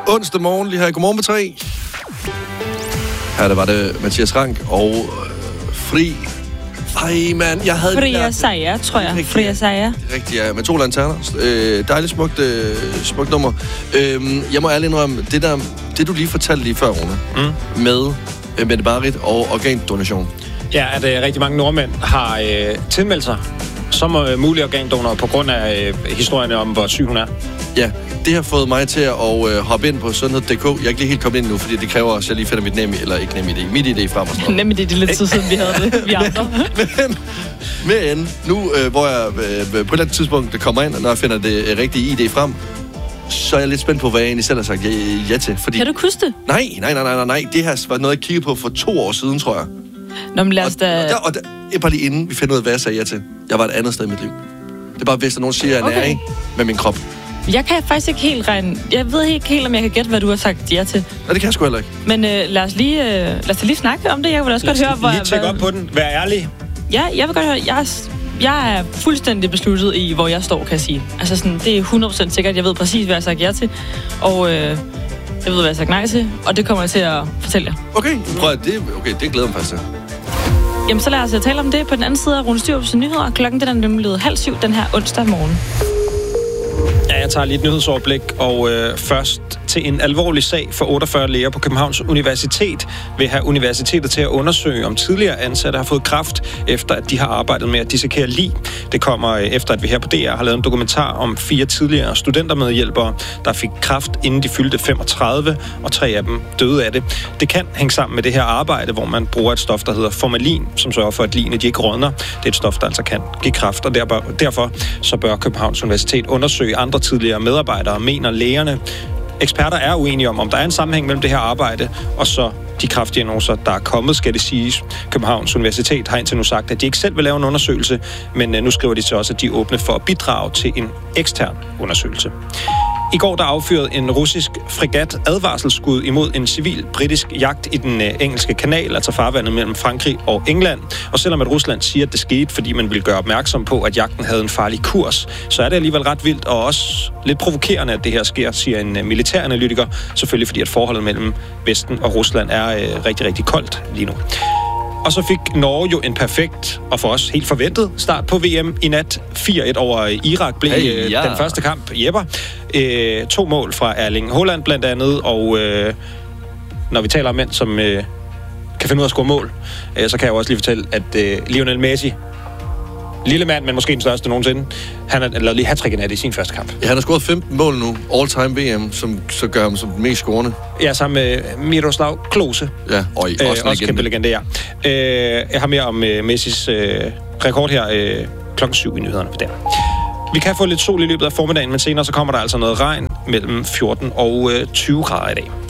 onsdag morgen lige her i Godmorgen med 3. Her der var det Mathias Rank og Fri. Ej, mand, jeg havde... Fria Sager, tror jeg. Fria Sager. Rigtigt, ja. Med 2 lanterner. Dejligt smukt nummer. Jeg må ærligt indrømme, det du lige fortalte lige før, Rune, med Mette Marit og organdonation. Ja, at rigtig mange nordmænd har tilmeldt sig som mulige organdonorer på grund af historierne om, hvor syg hun er. Ja, det har fået mig til at hoppe ind på sundhed.dk. Jeg er ikke lige helt kommet ind nu, fordi det kræver også, at jeg lige finder mit idé frem. Nemlig det er lidt tid siden, vi havde det, vi andre. Men nu, hvor jeg på et eller andet tidspunkt kommer ind, og når jeg finder det rigtige ID frem, så er jeg lidt spændt på, hvad jeg egentlig selv har sagt ja til. Fordi... Kan du huske det? Nej. Det her var noget, jeg kiggede på for 2 år siden, tror jeg. Nå, men lad os da... Og bare lige inden vi finder ud af, hvad jeg sagde ja til. Jeg var et andet sted i mit liv. Det er bare, hvis der nogen siger, at jeg er næring med min krop. Jeg kan faktisk ikke helt regne... Jeg ved ikke helt, om jeg kan gætte, hvad du har sagt ja til. Nej, det kan jeg sgu heller ikke. Men lad os lige snakke om det. Jeg vil også godt høre, hvor... Lige tjekke op på den. Vær ærlig. Ja, jeg vil godt høre... Jeg er fuldstændig besluttet i, hvor jeg står, kan jeg sige. Altså sådan, det er 100% sikkert. Jeg ved præcis, hvad jeg har sagt ja til. Og jeg ved, hvad jeg har sagt nej til. Og det kommer jeg til at fortælle jer. Okay, prøv at det glæder mig faktisk til. Jamen, så lad os tale om det på den anden side af Rune Styrhufs nyheder. Klokken den er nemlig 6:30 den her onsdag morgen. Ja, jeg tager lige et nyhedsoverblik, og først til en alvorlig sag for 48 læger på Københavns Universitet vil have universitetet til at undersøge, om tidligere ansatte har fået kræft, efter at de har arbejdet med at dissekere lig. Det kommer efter, at vi her på DR har lavet en dokumentar om 4 tidligere studentermedhjælpere, der fik kræft, inden de fyldte 35, og 3 af dem døde af det. Det kan hænge sammen med det her arbejde, hvor man bruger et stof, der hedder formalin, som sørger for, at ligene de ikke rådner. Det er et stof, der altså kan give kræft, og derfor så bør Københavns Universitet undersøge andre tidligere medarbejdere, mener lægerne. Eksperter er uenige om der er en sammenhæng mellem det her arbejde og så de kræftdiagnoser, der er kommet, skal det siges. Københavns Universitet har indtil nu sagt, at de ikke selv vil lave en undersøgelse, men nu skriver de til os, at de er åbne for at bidrage til en ekstern undersøgelse. I går der affyrede en russisk fregat advarselsskud imod en civil britisk jagt i den engelske kanal, altså farvandet mellem Frankrig og England. Og selvom at Rusland siger, at det skete, fordi man ville gøre opmærksom på, at jagten havde en farlig kurs, så er det alligevel ret vildt og også lidt provokerende, at det her sker, siger en militæranalytiker. Selvfølgelig fordi, at forholdet mellem Vesten og Rusland er rigtig, rigtig koldt lige nu. Og så fik Norge jo en perfekt, og for os helt forventet, start på VM i nat. 4-1 over Irak blev den første kamp. Jepper. 2 mål fra Erling Haaland blandt andet, og når vi taler om mænd, som kan finde ud af at score mål, så kan jeg jo også lige fortælle, at Lionel Messi, lille mand, men måske den største nogensinde, han har lavet lige hat-trick i nat i sin første kamp. Ja, han har scoret 15 mål nu, all-time VM, som så gør ham som den mest scorende. Ja, sammen med Miroslav Klose. Ja, og også kæmpe legende, ja. Jeg har mere om Messis rekord her klokken 7 i nyhederne på der. Vi kan få lidt sol i løbet af formiddagen, men senere så kommer der altså noget regn mellem 14 og 20 grader i dag.